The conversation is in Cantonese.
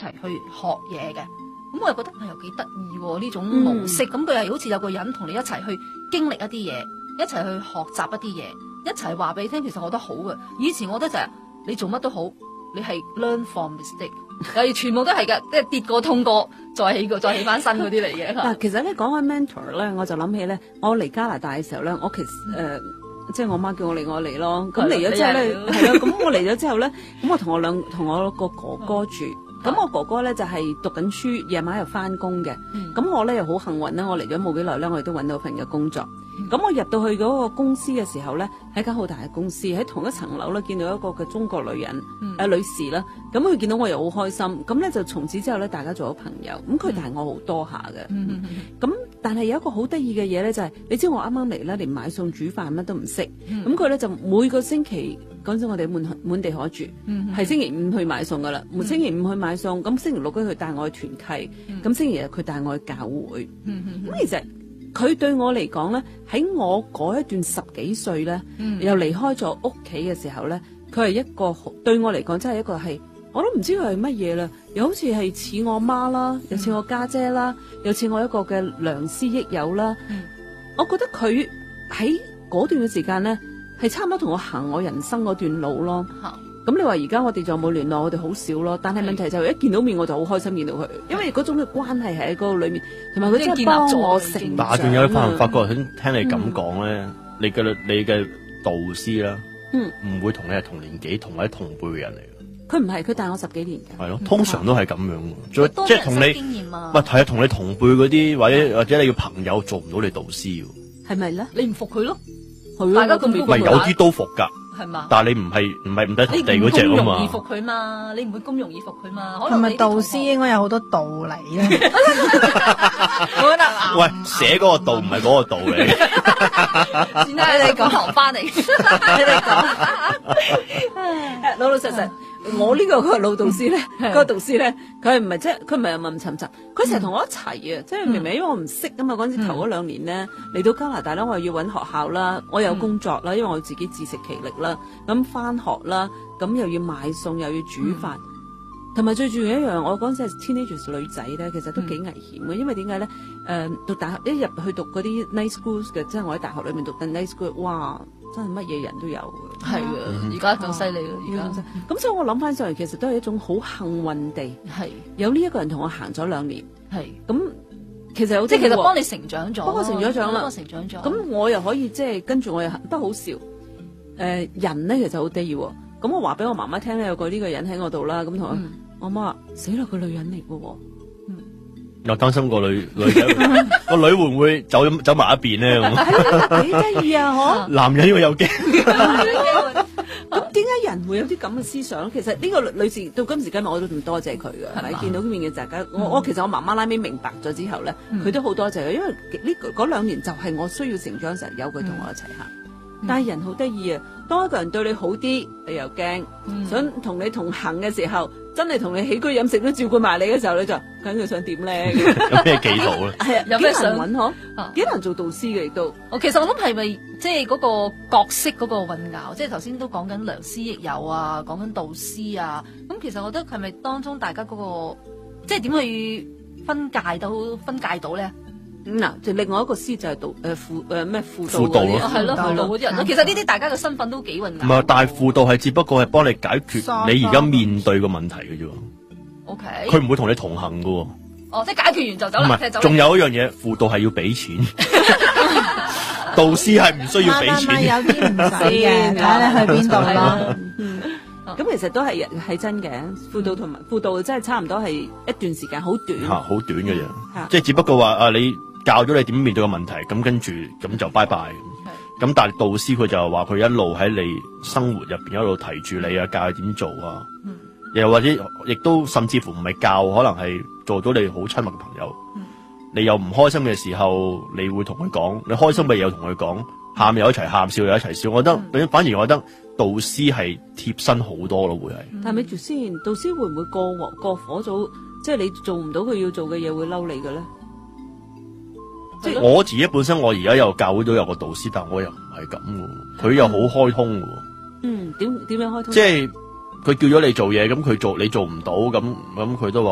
齊去學嘢嘅。咁我又覺得係又幾得意喎呢種模式。咁佢係好似有個人同你一齊去經歷一啲嘢，一齊去學習一啲嘢，一齊話俾你聽。其實我覺得好嘅。以前我覺得就係你做乜都好，你係 learn from mistake， 係全部都係㗎，即係跌過痛過再起過再起翻身嗰啲嚟嘅。 嗱，其實咧講開 mentor 咧，我就諗起咧，我嚟加拿大嘅時候咧，我其實即係我媽叫我嚟，我嚟咯。咁嚟咗之後咧，係咯，咁我嚟咗之後咧，咁我同我個哥哥住。咁我哥哥咧就係讀緊書，夜晚又翻工嘅。咁我咧又好幸運啦，我嚟咗冇幾耐咧，我亦都揾到份嘅工作。咁我入到去嗰個公司嘅時候咧，係一間好大嘅公司，喺同一層樓咧見到一個嘅中國女人女士啦。咁佢見到我又好開心，咁咧就從此之後咧，大家做咗朋友。咁佢大我好多下嘅。咁但係有一個好得意嘅嘢咧，就係你知我啱啱嚟咧，連買餸煮飯乜都唔識。咁佢咧就每個星期嗰陣時我哋滿地可住，係星期五去買餸噶啦。星期五去買餸，咁星期六佢帶我去團契，咁星期日佢帶我去教會。咁其實佢對我嚟講咧，喺我嗰一段10幾歲咧，又離開咗屋企嘅時候咧，佢係一個對我嚟講真係一個係，我都唔知佢係乜嘢啦，又好似係似我媽啦，又似我家姐啦，又似我一個嘅良師益友啦。我覺得佢喺嗰段嘅時間咧，係差唔多同我行我人生嗰段路咯。咁你話而家我哋就冇聯絡，我哋好少咯。但係問題就係一見到面我就好開心見到佢，因為嗰種嘅關係係喺嗰個裏面，同埋佢真係幫我成長。 但係仲有發覺，聽你咁講咧，你嘅導師啦，唔會同你係同年紀同或者同輩嘅人嚟嘅。 佢唔係，佢大我10幾年嘅。 係咯，通常都係咁樣嘅，即係同你唔係啊，同你同輩嗰啲或者你嘅朋友做唔到你導師喎。 係咪咧？ 你唔服佢咯？ 大家咁唔係有啲都服㗎。 係嘛？ 但係你唔係唔使同地嗰隻啊嘛。你唔容易服佢嘛？你唔會咁容易服佢嘛？可能係咪導師應該有好多道理咧？ 我覺得喂，寫嗰個道唔係嗰個道理。 先啦，你講行翻嚟，你哋講。 老老實實，我呢個老導師咧，嗰個導師咧，佢唔係即係佢唔係陰陰沉沉，佢成日同我一齊啊！即係明明因為我唔識啊嘛，嗰陣時頭嗰2年咧嚟到加拿大咧，我又要揾學校啦，我有工作啦，因為我自己自食其力啦，咁翻學啦，咁又要買餸又要煮飯，同埋最重要一樣，我嗰陣時係 teenagers 女仔咧，其實都幾危險嘅，因為點解咧？讀大學一入去讀嗰啲 night schools 嘅，即係我喺大學裏面讀緊 night school，哇！真係乜嘢人都有嘅， 係啊！而家更犀利啦，而家咁所以我諗翻上嚟，其實都係一種好幸運地， 係有呢一個人同我行咗2年， 係咁其實即係其實幫你成長咗， 幫我成長咗啦， 幫我成長咗。 咁我又可以即係跟住我又不好笑，人咧其實好得意喎。咁我話俾我媽媽聽咧，有個呢個人喺我度啦，咁同我媽話死啦，個女人嚟嘅喎。 又擔心個女仔個女會唔會走埋一邊咧？ 幾得意啊！嗬， 男人呢個有驚。 咁點解人會有啲咁嘅思想？其實呢個女士到今時今日我都唔多謝佢嘅，係咪？見到面嘅大家，我其實我媽媽拉尾明白咗之後咧，佢都好多謝佢，因為嗰2年就係我需要成長嘅時候，有佢同我一齊行。但係人好得意啊！當一個人對你好啲，你又驚；想同你同行嘅時候，真係同你起居飲食都照顧埋你嘅時候，你就究竟佢想點咧？ 有咩企圖咧？ 係啊， 有咩想揾嗬？幾難做導師嘅亦都。 其實我諗係咪即係嗰個角色嗰個混淆？即係頭先都講緊良師益友啊，講緊導師啊。咁其實我覺得係咪當中大家嗰個即係點去分界到咧？ 嗱，就另外一個師就係輔輔導咯， 係咯，輔導嗰啲人咯。其實呢啲大家嘅身份都幾混淆。 唔係，但係輔導係只不過係幫你解決你而家面對嘅問題嘅啫。 OK， 佢唔會同你同行嘅。 哦，即係解決完就走啦。 唔係，仲有一樣嘢，輔導係要俾錢，導師係唔需要俾錢。 有啲唔使嘅，睇你去邊度啦。 咁其實都係真嘅，輔導真係差唔多係一段時間，好短。 好短嘅啫，即係只不過話你教咗你點面對個問題，咁跟住咁就拜拜。咁但係導師佢就話佢一路喺你生活入邊一路提住你啊，教你點做啊。又或者亦都甚至乎唔係教，可能係做到你好親密嘅朋友。你又唔開心嘅時候，你會同佢講；你開心嘅嘢又同佢講，喊又一齊喊，笑又一齊笑。我覺得反而我覺得導師係貼身好多咯，會係。 但係咪住先，導師會唔會過火組？即係你做唔到佢要做嘅嘢，會嬲你嘅咧？ 即係我自己本身，我而家有教會都有個導師，但我又唔係咁嘅，佢又好開通嘅。 點樣開通？ 即係佢叫咗你做嘢，咁你做唔到，咁佢都話。